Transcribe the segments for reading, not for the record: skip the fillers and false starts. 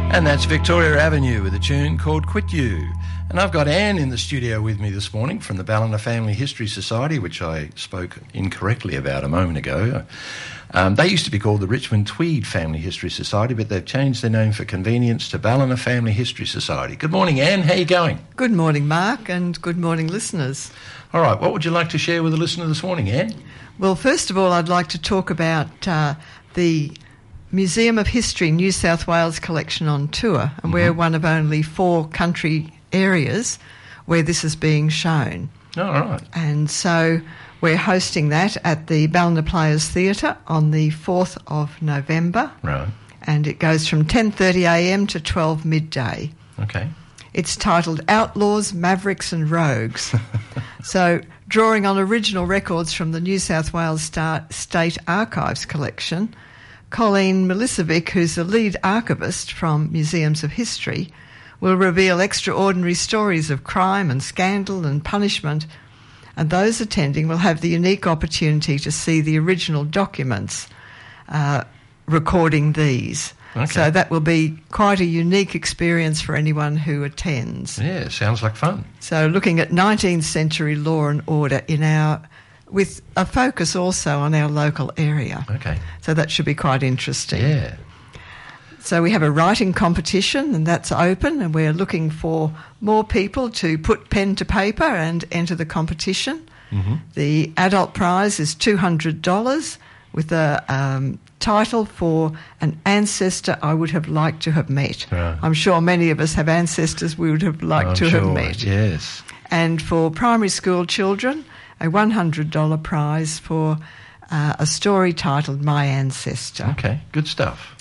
And that's Victoria Avenue with a tune called Quit You. And I've got Anne in the studio with me this morning from the Ballina Family History Society, which I spoke incorrectly about a moment ago. They used to be called the Richmond Tweed Family History Society, but they've changed their name for convenience to Ballina Family History Society. Good morning, Anne. How are you going? Good morning, Mark, and good morning, listeners. All right, what would you like to share with the listener this morning, Anne? Well, first of all, I'd like to talk about the Museum of History New South Wales collection on tour, and we're one of only 4 country areas where this is being shown. All right. And so we're hosting that at the Ballina Players Theatre on the 4th of November. Right. And it goes from 10:30am to 12 midday. Okay. It's titled Outlaws, Mavericks and Rogues. So, drawing on original records from the New South Wales State Archives collection, Colleen Milicevic, who's the lead archivist from Museums of History, will reveal extraordinary stories of crime and scandal and punishment, and those attending will have the unique opportunity to see the original documents recording these. Okay. So that will be quite a unique experience for anyone who attends. Yeah, sounds like fun. So looking at 19th century law and order with a focus also on our local area. Okay. So that should be quite interesting. Yeah. So we have a writing competition, and that's open, and we're looking for more people to put pen to paper and enter the competition. Mm-hmm. The adult prize is $200 with a title for an ancestor I would have liked to have met. Right. I'm sure many of us have ancestors we would have liked to have met. Yes. And for primary school children, a $100 prize for a story titled My Ancestor. Okay, good stuff.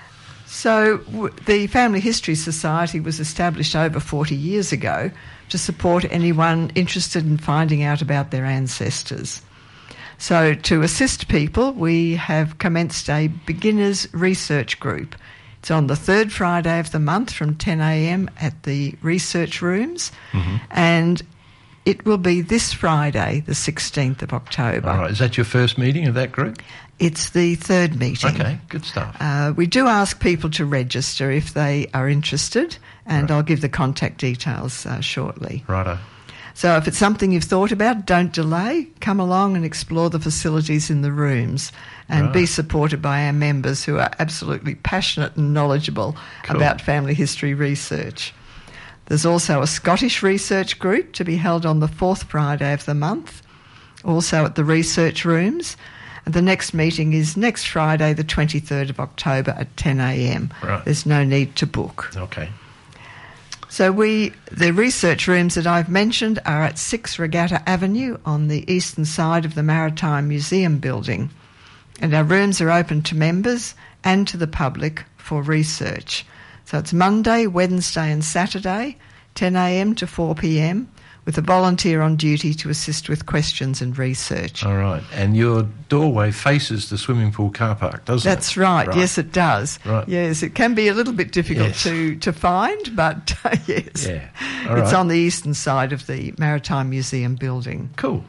So the Family History Society was established over 40 years ago to support anyone interested in finding out about their ancestors. So to assist people, we have commenced a beginners research group. It's on the third Friday of the month from 10am at the research rooms, and it will be this Friday, the 16th of October. All right, is that your first meeting of that group? It's the third meeting. Okay, good stuff. We do ask people to register if they are interested, and Right. I'll give the contact details shortly. Righto. So if it's something you've thought about, don't delay. Come along and explore the facilities in the rooms and be supported by our members who are absolutely passionate and knowledgeable about family history research. There's also a Scottish research group to be held on the 4th Friday of the month, also at the research rooms. And the next meeting is next Friday, the 23rd of October at 10am. Right. There's no need to book. Okay. So the research rooms that I've mentioned are at 6 Regatta Avenue on the eastern side of the Maritime Museum building. And our rooms are open to members and to the public for research. So it's Monday, Wednesday and Saturday, 10am to 4pm, with a volunteer on duty to assist with questions and research. All right. And your doorway faces the swimming pool car park, doesn't it? That's right. Yes, it does. Right. Yes, it can be a little bit difficult to find, but yes. Yeah. All It's right. on the eastern side of the Maritime Museum building. Cool.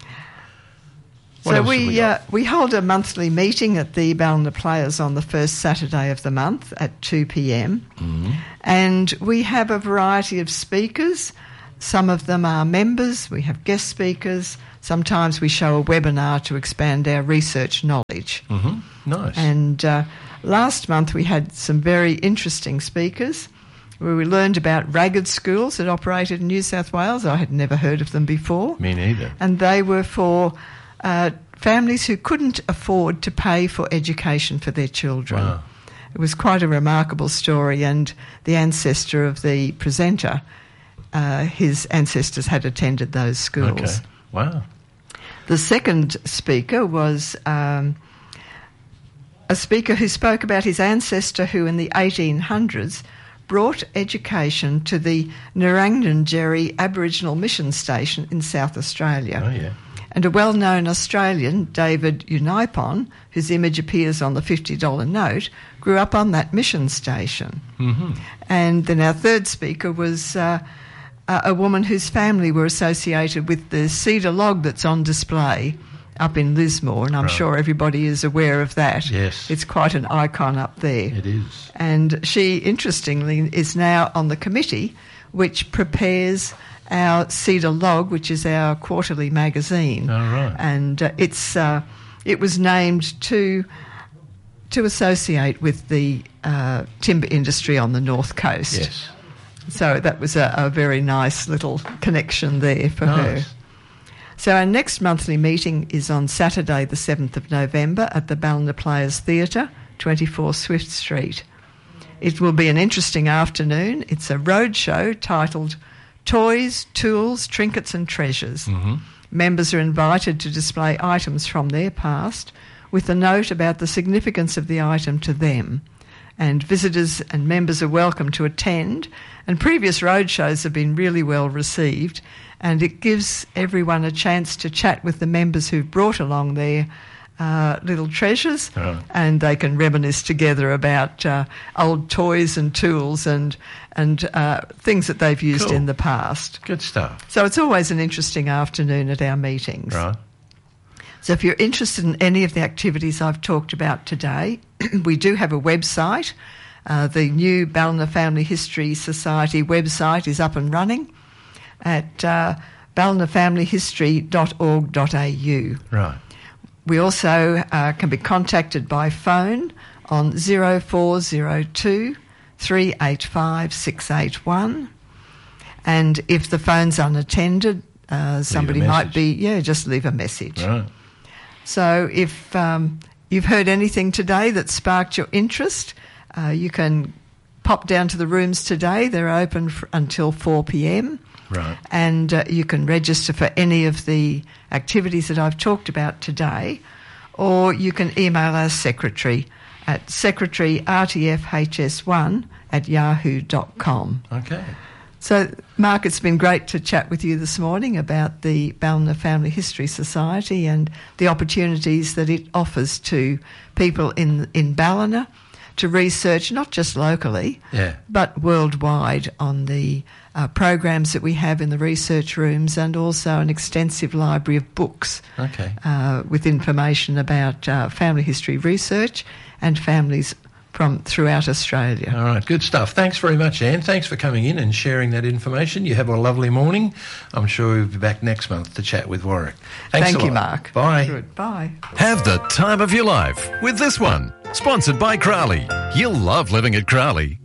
What So else have we got? we hold a monthly meeting at the Ballina Players on the first Saturday of the month at 2pm. And we have a variety of speakers. Some of them are members. We have guest speakers. Sometimes we show a webinar to expand our research knowledge. Nice. And last month we had some very interesting speakers where we learned about ragged schools that operated in New South Wales. I had never heard of them before. Me neither. And they were for families who couldn't afford to pay for education for their children. Wow. It was quite a remarkable story, and the ancestor of the presenter, his ancestors had attended those schools. Okay. Wow. The second speaker was a speaker who spoke about his ancestor who in the 1800s brought education to the Narangnan Aboriginal Mission Station in South Australia. Oh, yeah. And a well-known Australian, David Unaipon, whose image appears on the $50 note, grew up on that mission station. And then our third speaker was a woman whose family were associated with the cedar log that's on display up in Lismore, and I'm sure everybody is aware of that. Yes. It's quite an icon up there. It is. And she, interestingly, is now on the committee which prepares our Cedar Log, which is our quarterly magazine. Oh, right. And it was named to associate with the timber industry on the North Coast. Yes. So that was a very nice little connection there for her. So our next monthly meeting is on Saturday the 7th of November at the Ballina Players Theatre, 24 Swift Street. It will be an interesting afternoon. It's a roadshow titled Toys, Tools, Trinkets and Treasures. Mm-hmm. Members are invited to display items from their past with a note about the significance of the item to them. And visitors and members are welcome to attend. And previous roadshows have been really well received, and it gives everyone a chance to chat with the members who've brought along their little treasures, and they can reminisce together about old toys and tools and things that they've used in the past. Good stuff. So it's always an interesting afternoon at our meetings. Right. So if you're interested in any of the activities I've talked about today, we do have a website. The new Ballina Family History Society website is up and running at ballinafamilyhistory.org.au. Right. We also can be contacted by phone on 0402 385 681. And if the phone's unattended, somebody might be, just leave a message. Right. So if you've heard anything today that sparked your interest, you can pop down to the rooms today. They're open until 4 p.m. Right. And you can register for any of the activities that I've talked about today, or you can email our secretary at secretaryrtfhs1@yahoo.com. Okay. So, Mark, it's been great to chat with you this morning about the Ballina Family History Society and the opportunities that it offers to people in Ballina to research, not just locally, but worldwide, on the programs that we have in the research rooms, and also an extensive library of books with information about family history research and families from throughout Australia. All right, good stuff. Thanks very much, Anne. Thanks for coming in and sharing that information. You have a lovely morning. I'm sure we'll be back next month to chat with Warwick. Thanks Thank a you, lot. Mark. Bye. Good. Bye. Have the time of your life with this one. Sponsored by Crowley. You'll love living at Crowley.